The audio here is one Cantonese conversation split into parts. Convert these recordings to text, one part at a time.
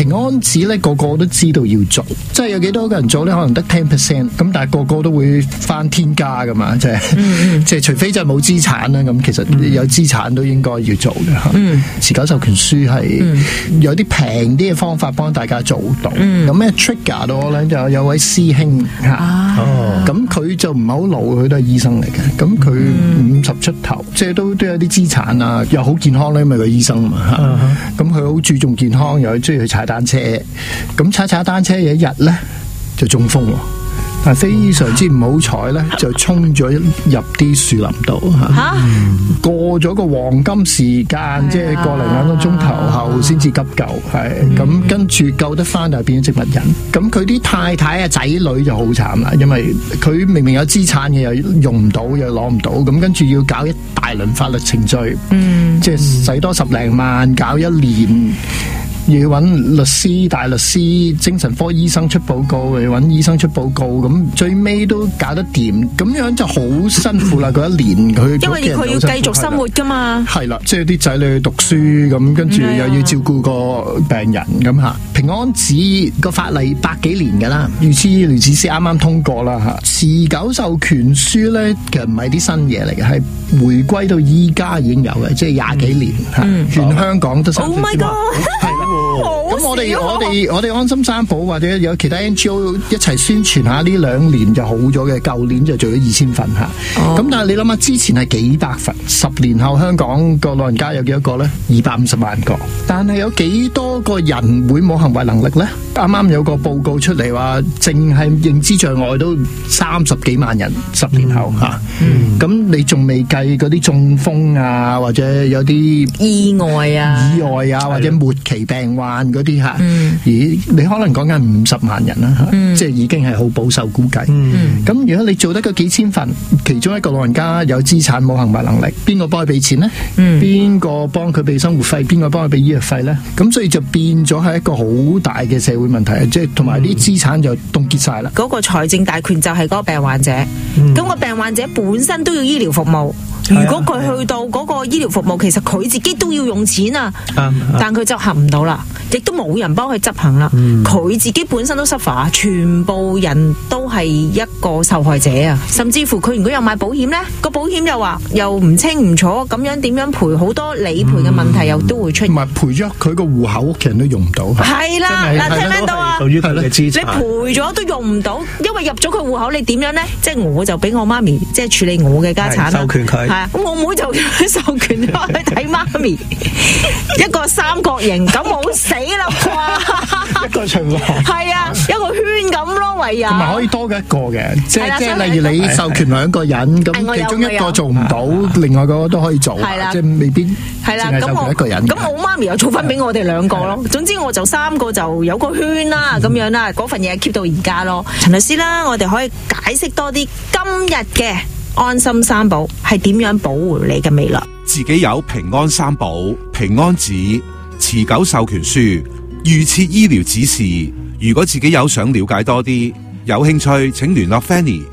平安紙咧個個都知道要做，即係有幾多個人做咧，可能得 10%， 咁但係個個都會翻天家噶嘛，即係除非就冇資產啦，咁其實有資產都應該要做嘅。持久授權書係有啲平啲嘅方法幫大家做到。咁咩 trigger 到咧，就有位師兄咁佢就唔係好老，佢都係醫生嚟嘅，咁佢50出頭，即係都有啲資產啊，又好健康咧，因為佢醫生嘛，咁佢好注重健康，又中意去踩單車，咁踩單車有一日咧就中風喎。但係非常之唔好彩咧，就衝咗入啲樹林度過咗個黃金時間，即係個零兩個鐘頭後先至急救，係咁跟住救得翻，但係變咗植物人。咁佢啲太太啊仔女就好慘啦，因為佢明明有資產嘅又用唔到，又攞唔到，咁跟住要搞一大輪法律程序，即係使多10零萬，搞一年。要揾律師、大律師、精神科醫生出報告，要揾醫生出報告，咁最尾都搞得掂，咁樣就好辛苦啦。嗰一年佢因為佢要繼續生活噶嘛， 係啦，即係啲仔女去讀書，咁跟住又要照顧個病人咁吓。平安紙個法例100幾年噶啦，預設醫療指示啱啱通過啦吓。持久授權書咧，其實唔係啲新嘢嚟嘅，係回歸到依家已經有嘅，即係20幾年吓，全香港都收。 Oh my god！ 係啦。咁我哋安心三寶或者有其他 NGO 一齊宣傳下，呢2年就好咗嘅，舊年就做咗2000份吓。咁但係你諗下，之前係幾百份，10年後香港個老人家有幾多個呢？250萬個。但係有幾多個人會冇行為能力呢？啱啱有個報告出嚟話，淨係認知障礙都30幾萬人，10年後吓。咁你仲未計嗰啲中風啊，或者有啲意外啊， 或者末期病患嗰啲吓，你可能講緊50萬人啦，即係已經係好保守估計。咁如果你做得個幾千份，其中一個老人家有資產冇行為能力，邊個幫佢俾錢呢？邊個幫佢俾生活費？邊個幫佢俾醫藥費呢？咁所以就變咗係一個好大嘅社會問題，即係同埋啲資產就凍結晒啦。 嗰個財政大權就係嗰個病患者，咁個病患者本身都要醫療服務。如果佢去到嗰個醫療服務，其實佢自己都要用錢啊，但佢執行唔到啦，亦都冇人幫佢執行啦。佢自己本身都 suffer， 全部人都係一個受害者啊！甚至乎佢如果有買保險呢，個保險又話又唔清唔楚，咁樣點樣賠？好多理賠嘅問題又都會出現。 同埋賠咗佢個戶口，屋企人都用唔到。 係啦，嗱，聽唔聽到啊？ 屬於佢嘅資產。 你賠咗都用唔到，因為入咗佢戶口，你點樣呢？即係我就俾我媽咪即係處理我嘅家產啦， 授權佢。 咁我妹就授權咗去睇媽咪，一個三角形，咁冇死啦啩？ 一個循環。 係啊，一個圈咁咯，唯有。同埋可以多嘅一個嘅，即係例如你授權2個人，咁其中一個做唔到，另外個都可以做，即係未必淨係授權一個人。 咁我媽咪又儲翻俾我哋2個咯。總之我就3個就有個圈啦，咁樣啦，嗰份嘢 keep 到而家咯。陳律師啦，我哋可以解釋多啲今日嘅安心三寶係點樣保護你嘅未來？ 自己有平安三寶、平安紙、持久授權書、預設醫療指示。如果自己有想了解多啲，有興趣請聯絡 Fanny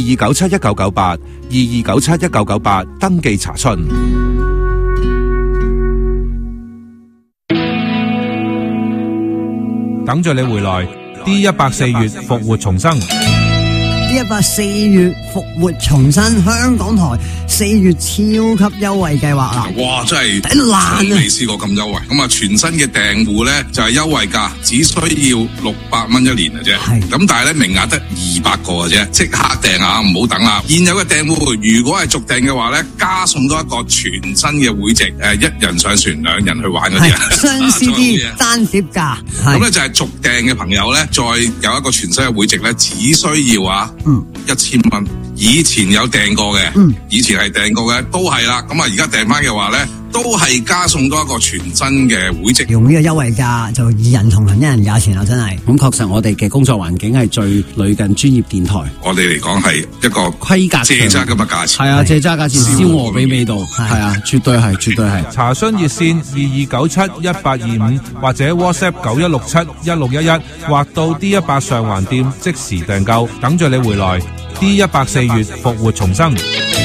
22971998 22971998登記查詢。 等著你回來 D100 4月復活重生。 D100 4月復活重生，香港台4月超級優惠計劃啦！ 哇，真係抵爛啊！ 未試過咁優惠。咁啊，全新嘅訂戶咧就係優惠價，只需要600蚊一年嘅啫。係咁，但係咧名額得200個嘅啫，即刻訂啊，唔好等啦！現有嘅訂戶如果係續訂嘅話咧，加送多一個全新嘅會籍，一人上船2人去玩嗰啲啊！ 雙 CD 單碟價， 咁咧就係續訂嘅朋友咧，再有一個全新嘅會籍咧，只需要1000蚊。以前有訂過嘅，以前係訂過嘅都係啦。咁啊，而家訂翻嘅話咧，都係加送多一個全新嘅會籍。 用呢個優惠價就2人同行1人價錢啦，真係。 咁確實我哋嘅工作環境係最類近專業電台。 我哋嚟講係一個規格借渣咁嘅價錢。 係啊，借渣價錢燒鵝俾味道。係啊，絕對係，絕對係。 查詢熱線22971825或者 WhatsApp 91671611或到 D100 上環店即時訂購，等著你回來。D100 4月復活重生。